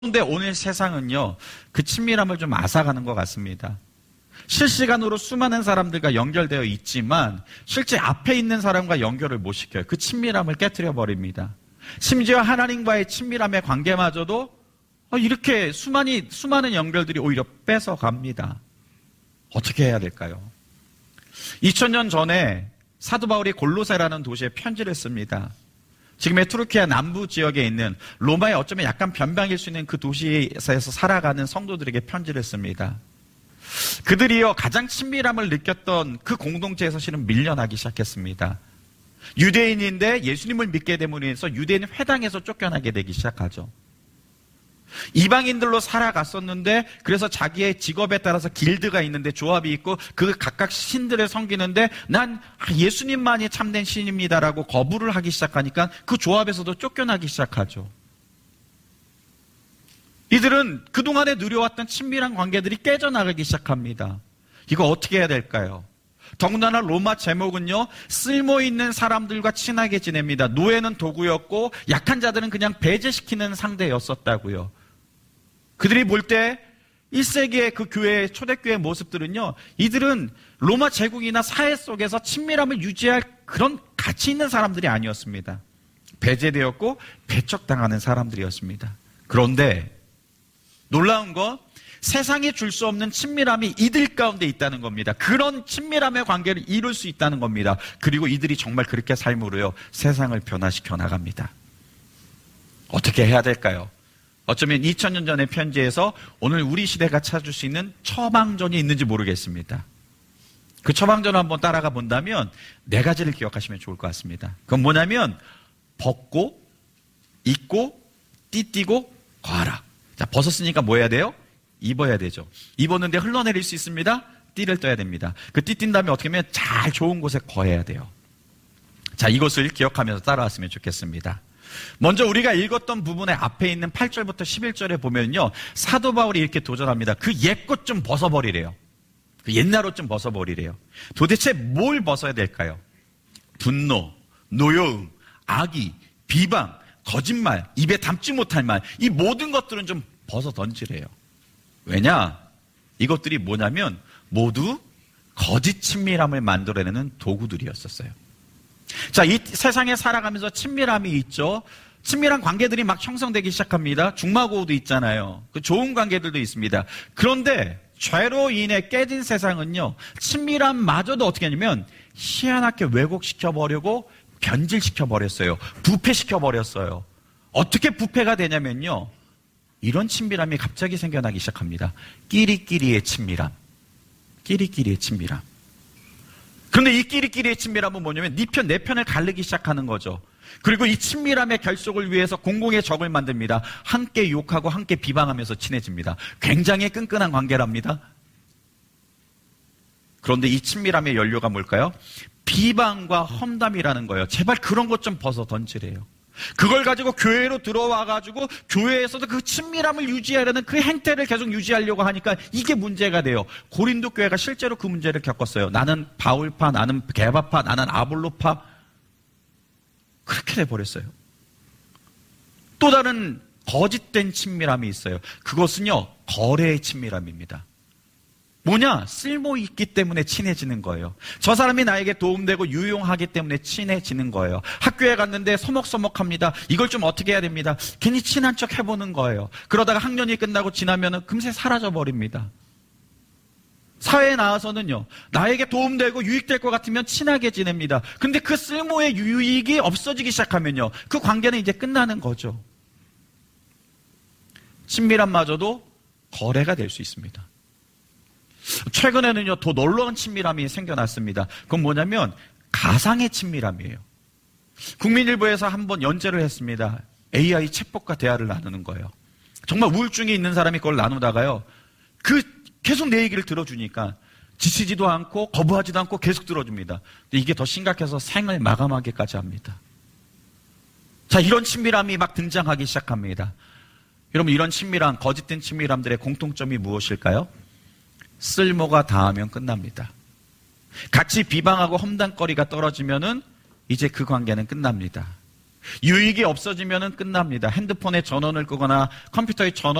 그런데 오늘 세상은요, 그 친밀함을 좀 앗아가는 것 같습니다. 실시간으로 수많은 사람들과 연결되어 있지만 실제 앞에 있는 사람과 연결을 못 시켜요. 그 친밀함을 깨트려 버립니다. 심지어 하나님과의 친밀함의 관계마저도 이렇게 수많은 연결들이 오히려 뺏어갑니다. 어떻게 해야 될까요? 2000년 전에 사도 바울이 골로새라는 도시에 편지를 씁니다. 지금의 투르키아 남부 지역에 있는 로마의 어쩌면 약간 변방일 수 있는 그 도시에서 살아가는 성도들에게 편지를 씁니다. 그들이요 가장 친밀함을 느꼈던 그 공동체에서 실은 밀려나기 시작했습니다. 유대인인데 예수님을 믿게 됨으로 인해서 유대인 회당에서 쫓겨나게 되기 시작하죠. 이방인들로 살아갔었는데 그래서 자기의 직업에 따라서 길드가 있는데 조합이 있고 그 각각 신들을 섬기는데 난 예수님만이 참된 신입니다라고 거부를 하기 시작하니까 그 조합에서도 쫓겨나기 시작하죠. 이들은 그동안에 누려왔던 친밀한 관계들이 깨져나가기 시작합니다. 이거 어떻게 해야 될까요? 더군다나 로마 제목은요, 쓸모있는 사람들과 친하게 지냅니다. 노예는 도구였고 약한 자들은 그냥 배제시키는 상대였었다고요. 그들이 볼 때 1세기의 그 교회, 초대교회 모습들은요, 이들은 로마 제국이나 사회 속에서 친밀함을 유지할 그런 가치 있는 사람들이 아니었습니다. 배제되었고 배척당하는 사람들이었습니다. 그런데 놀라운 건 세상이 줄 수 없는 친밀함이 이들 가운데 있다는 겁니다. 그런 친밀함의 관계를 이룰 수 있다는 겁니다. 그리고 이들이 정말 그렇게 삶으로요, 세상을 변화시켜 나갑니다. 어떻게 해야 될까요? 어쩌면 2000년 전의 편지에서 오늘 우리 시대가 찾을 수 있는 처방전이 있는지 모르겠습니다. 그 처방전을 한번 따라가 본다면 4가지를 기억하시면 좋을 것 같습니다. 그건 뭐냐면 벗고, 입고, 띠띠고, 거하라. 자, 벗었으니까 뭐 해야 돼요? 입어야 되죠. 입었는데 흘러내릴 수 있습니다. 띠를 떠야 됩니다. 그 띠 띈 다음에 어떻게 하면 잘 좋은 곳에 거해야 돼요. 자, 이것을 기억하면서 따라왔으면 좋겠습니다. 먼저 우리가 읽었던 부분의 앞에 있는 8절부터 11절에 보면요, 사도 바울이 이렇게 도전합니다. 그 옛것 좀 벗어버리래요. 그 옛날 옷 좀 벗어버리래요. 도대체 뭘 벗어야 될까요? 분노, 노여움, 악의, 비방, 거짓말, 입에 담지 못할 말, 이 모든 것들은 좀 벗어 던지래요. 왜냐? 이것들이 뭐냐면 모두 거짓 친밀함을 만들어내는 도구들이었었어요. 자, 이 세상에 살아가면서 친밀함이 있죠. 친밀한 관계들이 막 형성되기 시작합니다. 중마고우도 있잖아요. 그 좋은 관계들도 있습니다. 그런데 죄로 인해 깨진 세상은요, 친밀함마저도 어떻게 하냐면 희한하게 왜곡시켜버리고 변질시켜버렸어요. 부패시켜버렸어요. 어떻게 부패가 되냐면요, 이런 친밀함이 갑자기 생겨나기 시작합니다. 끼리끼리의 친밀함. 끼리끼리의 친밀함. 그런데 이 끼리끼리의 친밀함은 뭐냐면 네 편, 내 편을 가르기 시작하는 거죠. 그리고 이 친밀함의 결속을 위해서 공공의 적을 만듭니다. 함께 욕하고 함께 비방하면서 친해집니다. 굉장히 끈끈한 관계랍니다. 그런데 이 친밀함의 연료가 뭘까요? 비방과 험담이라는 거예요. 제발 그런 것 좀 벗어 던지래요. 그걸 가지고 교회로 들어와가지고 교회에서도 그 친밀함을 유지하려는 그 행태를 계속 유지하려고 하니까 이게 문제가 돼요. 고린도 교회가 실제로 그 문제를 겪었어요. 나는 바울파, 나는 게바파, 나는 아볼로파. 그렇게 돼버렸어요. 또 다른 거짓된 친밀함이 있어요. 그것은요, 거래의 친밀함입니다. 뭐냐? 쓸모 있기 때문에 친해지는 거예요. 저 사람이 나에게 도움되고 유용하기 때문에 친해지는 거예요. 학교에 갔는데 서먹서먹합니다. 이걸 좀 어떻게 해야 됩니다. 괜히 친한 척 해보는 거예요. 그러다가 학년이 끝나고 지나면 금세 사라져버립니다. 사회에 나와서는요, 나에게 도움되고 유익될 것 같으면 친하게 지냅니다. 근데 그 쓸모의 유익이 없어지기 시작하면요, 그 관계는 이제 끝나는 거죠. 친밀함마저도 거래가 될 수 있습니다. 최근에는요, 더 놀라운 친밀함이 생겨났습니다. 그건 뭐냐면 가상의 친밀함이에요. 국민일보에서 한번 연재를 했습니다. AI 챗봇과 대화를 나누는 거예요. 정말 우울증이 있는 사람이 그걸 나누다가요, 계속 내 얘기를 들어주니까 지치지도 않고 거부하지도 않고 계속 들어줍니다. 근데 이게 더 심각해서 생을 마감하기까지 합니다. 자, 이런 친밀함이 막 등장하기 시작합니다. 여러분, 이런 친밀함, 거짓된 친밀함들의 공통점이 무엇일까요? 쓸모가 닿으면 끝납니다. 같이 비방하고 험담거리가 떨어지면은 이제 그 관계는 끝납니다. 유익이 없어지면 끝납니다. 핸드폰에 전원을 끄거나 컴퓨터에 전원